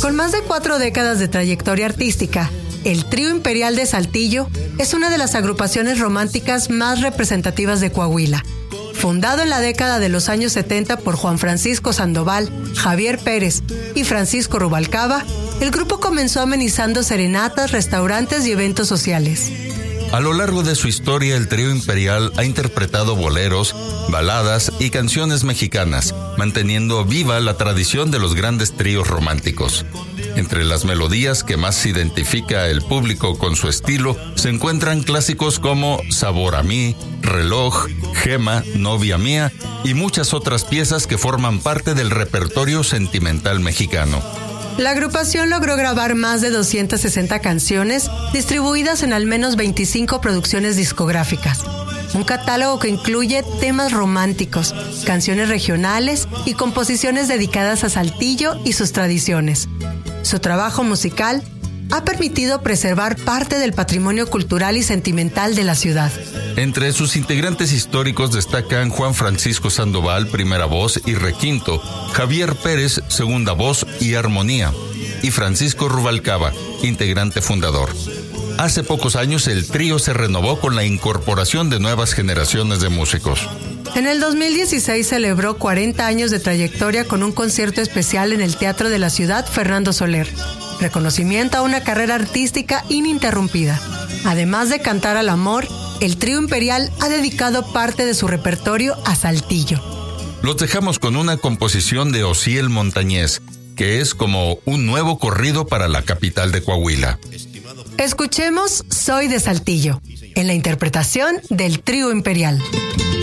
Con más de 4 décadas de trayectoria artística, el Trío Imperial de Saltillo es una de las agrupaciones románticas más representativas de Coahuila. Fundado en la década de los años 70 por Juan Francisco Sandoval, Javier Pérez y Francisco Rubalcaba, el grupo comenzó amenizando serenatas, restaurantes y eventos sociales. A lo largo de su historia, el Trío Imperial ha interpretado boleros, baladas y canciones mexicanas, manteniendo viva la tradición de los grandes tríos románticos. Entre las melodías que más identifica el público con su estilo, se encuentran clásicos como Sabor a mí, Reloj, Gema, Novia mía y muchas otras piezas que forman parte del repertorio sentimental mexicano. La agrupación logró grabar más de 260 canciones, distribuidas en al menos 25 producciones discográficas. Un catálogo que incluye temas románticos, canciones regionales y composiciones dedicadas a Saltillo y sus tradiciones. Su trabajo musical ha permitido preservar parte del patrimonio cultural y sentimental de la ciudad. Entre sus integrantes históricos destacan Juan Francisco Sandoval, primera voz y requinto, Javier Pérez, segunda voz y armonía, y Francisco Rubalcaba, integrante fundador. Hace pocos años el trío se renovó con la incorporación de nuevas generaciones de músicos. En el 2016 celebró 40 años de trayectoria con un concierto especial en el Teatro de la Ciudad Fernando Soler. Reconocimiento a una carrera artística ininterrumpida. Además de cantar al amor, el Trío Imperial ha dedicado parte de su repertorio a Saltillo. Los dejamos con una composición de Osiel Montañez, que es como un nuevo corrido para la capital de Coahuila. Escuchemos Soy de Saltillo, en la interpretación del Trío Imperial.